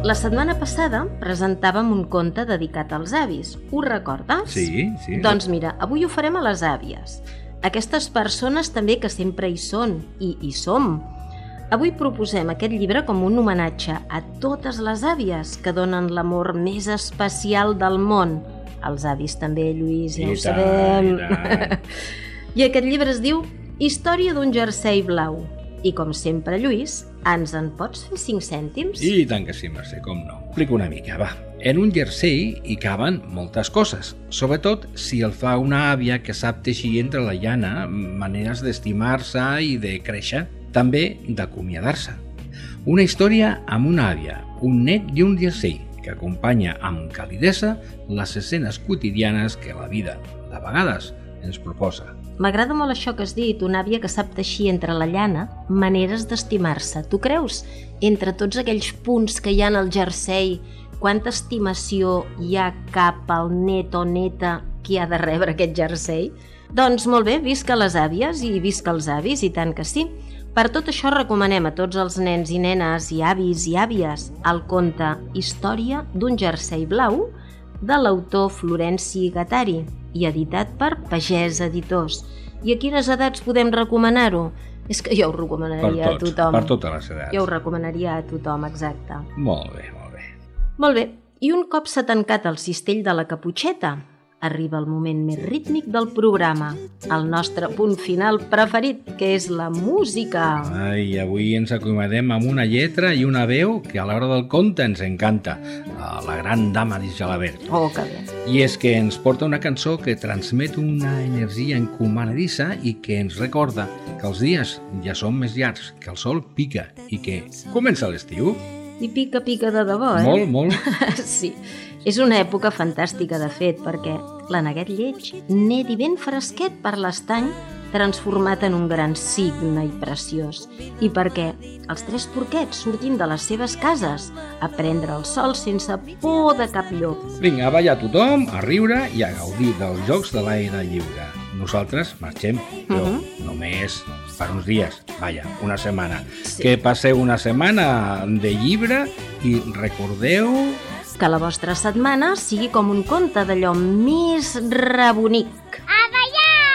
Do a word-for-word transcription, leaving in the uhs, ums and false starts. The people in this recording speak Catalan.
La setmana passada presentàvem un conte dedicat als avis. Ho recordes? Sí, sí. Doncs mira, avui ho farem a les àvies. Aquestes persones també que sempre hi són, i hi som. Avui proposem aquest llibre com un homenatge a totes les àvies que donen l'amor més especial del món. Els avis també, Lluís, ja I ho tant, sabem. i tant. I aquest llibre es diu Història d'un jersei blau. I com sempre, Lluís, ens en pots fer cinc cèntims? I tant que sí, Mercè, com no. Explico una mica, va. En un jersei hi caben moltes coses, sobretot si el fa una àvia que sap teixir entre la llana maneres d'estimar-se i de créixer, també d'acomiadar-se. Una història amb una àvia, un net i un jersei, que acompanya amb calidesa les escenes quotidianes que la vida, de vegades, ens proposa. M'agrada molt això que has dit, una àvia que sap teixir entre la llana maneres d'estimar-se. Tu creus? Entre tots aquells punts que hi ha en el jersei, quanta estimació hi ha cap al net o neta qui ha de rebre aquest jersei? Doncs molt bé, visca les àvies i visca els avis, i tant que sí. Per tot això recomanem a tots els nens i nenes i avis i àvies el conte Història d'un jersei blau de l'autor Florenci Gattari i editat per Pagès Editors. I a quines edats podem recomanar-ho? És que jo ho recomanaria per tots, a tothom. Per totes les edats. Jo ho recomanaria a tothom, exacte. Molt bé, molt bé. Molt bé, i un cop s'ha tancat el cistell de la caputxeta, arriba el moment més rítmic del programa, el nostre punt final preferit, que és la música. Ai, avui ens acomiadem amb una lletra i una veu que a l'hora del conte ens encanta, la gran dama de Gelabert. Oh, que bé. I és que ens porta una cançó que transmet una energia encomanadissa i que ens recorda que els dies ja són més llargs, que el sol pica i que comença l'estiu. I pica, pica de debò, eh? Molt, molt. Sí. És una època fantàstica, de fet, perquè l'aneguet lleig net i ben fresquet per l'estany transformat en un gran cigne i preciós. I perquè els tres porquets sortim de les seves cases a prendre el sol sense por de cap llop. Vinga, a ballar tothom, a riure i a gaudir dels jocs de l'aire lliure. Nosaltres marxem, però uh -huh. només per uns dies, vaja, una setmana. Sí. Que passeu una setmana de llibre i recordeu... que la vostra setmana sigui com un conte d'allò més rebonic.